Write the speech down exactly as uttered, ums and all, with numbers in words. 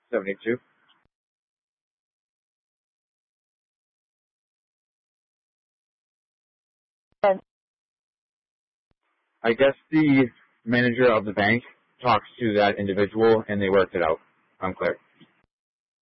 seventy-two. And I guess the manager of the bank talks to that individual and they worked it out. I'm clear.